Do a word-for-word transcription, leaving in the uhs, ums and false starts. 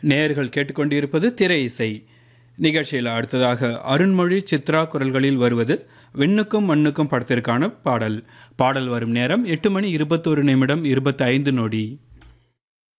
நேயர்கள் கேட்டுக்கொண்டிருப்பது திரை இசை நிகழ்ச்சியில். அடுத்ததாக அருண்மொழி சித்ரா குரல்களில் வருவது விண்ணுக்கும் மண்ணுக்கும் படத்திற்கான பாடல். பாடல் வரும் நேரம் எட்டு மணி இருபத்தொரு நிமிடம் இருபத்தி ஐந்து நொடி.